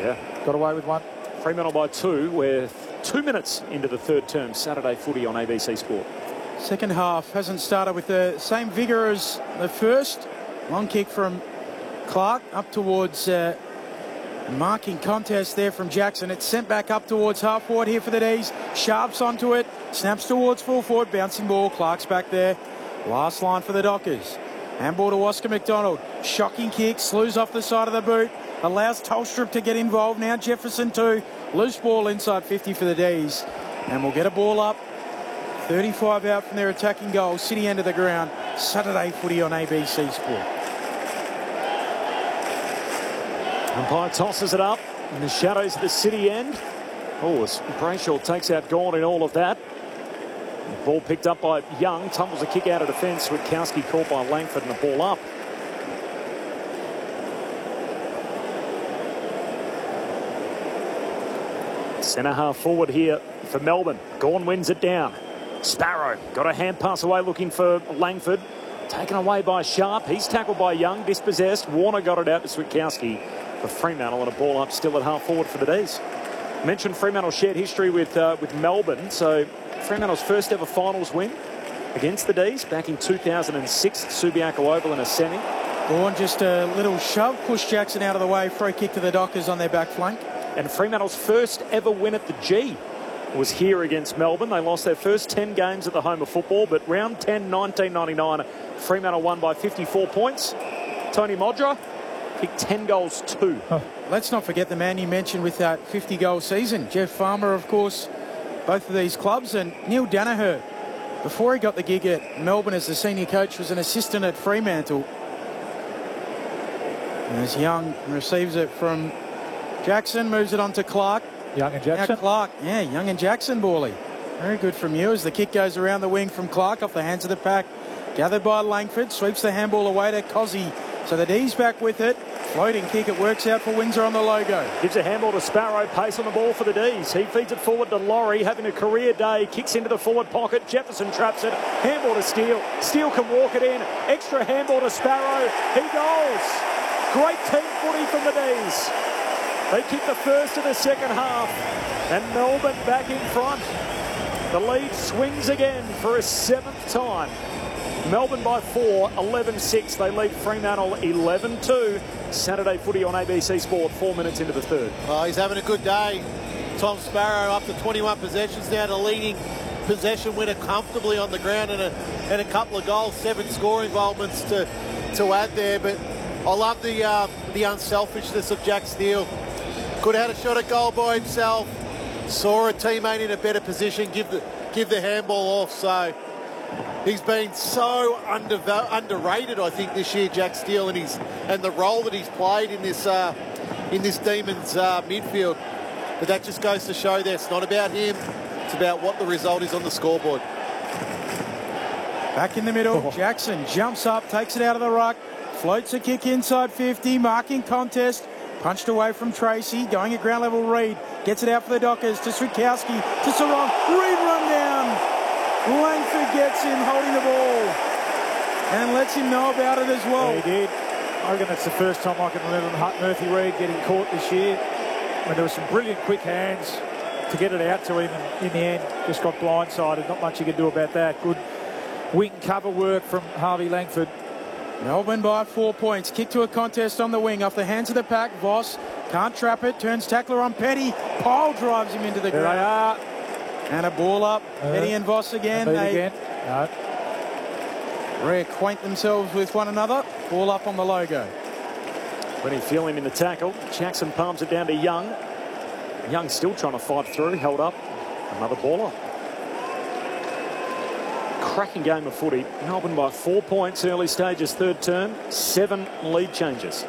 Yeah. Got away with one. Fremantle by 2. We're 2 minutes into the third term. Saturday footy on ABC Sport. Second half hasn't started with the same vigour as the first. Long kick from Clark up towards marking contest there from Jackson. It's sent back up towards half forward here for the D's. Sharps onto it. Snaps towards full forward. Bouncing ball. Clark's back there. Last line for the Dockers. Handball to Oscar McDonald. Shocking kick. Slews off the side of the boot. Allows Tolstrup to get involved. Now Jefferson too. Loose ball inside 50 for the D's. And we'll get a ball up. 35 out from their attacking goal. City end of the ground. Saturday footy on ABC Sport. Umpire tosses it up in the shadows of the City end. Oh, Brayshaw takes out Gawn in all of that. The ball picked up by Young. Tumbles a kick out of defence. Witkowski caught by Langford and the ball up. Centre half forward here for Melbourne. Gawn wins it down. Sparrow got a hand pass away looking for Langford. Taken away by Sharp. He's tackled by Young. Dispossessed. Warner got it out to Switkowski for Fremantle, and a ball up still at half forward for the D's. Mentioned Fremantle shared history with Melbourne. So Fremantle's first ever finals win against the D's back in 2006 at Subiaco Oval in a semi. Gawn just a little shove. Push Jackson out of the way. Free kick to the Dockers on their back flank. And Fremantle's first ever win at the G was here against Melbourne. They lost their first 10 games at the home of football, but round 10, 1999, Fremantle won by 54 points. Tony Modra kicked 10 goals too. Let's not forget the man you mentioned with that 50-goal season. Jeff Farmer, of course, both of these clubs, and Neil Danaher. Before he got the gig at Melbourne as the senior coach, was an assistant at Fremantle. As Young receives it from Jackson, moves it on to Clark. Young and Jackson. Now Clark, yeah, Young and Jackson, Borley. Very good from you as the kick goes around the wing from Clark off the hands of the pack. Gathered by Langford, sweeps the handball away to Cozzy. So the D's back with it. Floating kick, it works out for Windsor on the logo. Gives a handball to Sparrow, pace on the ball for the D's. He feeds it forward to Laurie, having a career day, kicks into the forward pocket. Jefferson traps it, handball to Steele. Steele can walk it in, extra handball to Sparrow. He goes. Great team footy from the D's. They kick the first of the second half, and Melbourne back in front. The lead swings again for a 7th time. Melbourne by 4, 11-6. They lead Fremantle 11-2. Saturday footy on ABC Sport, 4 minutes into the third. Oh, he's having a good day. Tom Sparrow up to 21 possessions now, to leading possession winner comfortably on the ground, and a couple of goals, 7 score involvements to add there. But I love the unselfishness of Jack Steele. Could have had a shot at goal by himself. Saw a teammate in a better position, give the handball off. So he's been so underrated, I think, this year, Jack Steele, and the role that he's played in this Demons midfield. But that just goes to show that it's not about him; it's about what the result is on the scoreboard. Back in the middle, Jackson jumps up, takes it out of the ruck, floats a kick inside 50, marking contest. Punched away from Tracy, going at ground level. Reid gets it out for the Dockers to Switkowski, to Sarong. Reid run down. Langford gets him holding the ball and lets him know about it as well. Yeah, he did. I reckon that's the first time I can remember Murphy Reid getting caught this year. When there were some brilliant quick hands to get it out to him, and in the end just got blindsided. Not much you can do about that. Good wing cover work from Harvey Langford. Melbourne by 4 points. Kick to a contest on the wing off the hands of the pack. Voss can't trap it. Turns tackler on Petty. Pole drives him into the ground. There they are. And a ball up. Petty and Voss again. They no. reacquaint themselves with one another. Ball up on the logo. When he feel him in the tackle, Jackson palms it down to Young. Young still trying to fight through. Held up. Another baller. Cracking game of footy. Melbourne by 4 points, early stages, third term. 7 lead changes.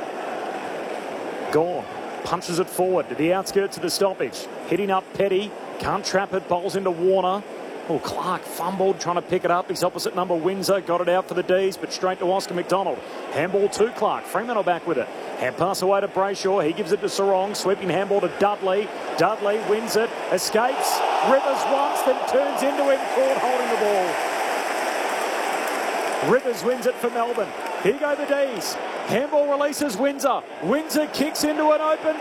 Gawn punches it forward to the outskirts of the stoppage. Hitting up Petty. Can't trap it. Bowls into Warner. Oh, Clark fumbled, trying to pick it up. His opposite number, Windsor, got it out for the D's, but straight to Oscar McDonald. Handball to Clark. Fremantle back with it. Hand pass away to Brayshaw. He gives it to Sarong. Sweeping handball to Dudley. Dudley wins it. Escapes. Rivers once, then turns into him. Caught holding the ball. Rivers wins it for Melbourne. Here go the D's. Handball releases Windsor. Windsor kicks into an open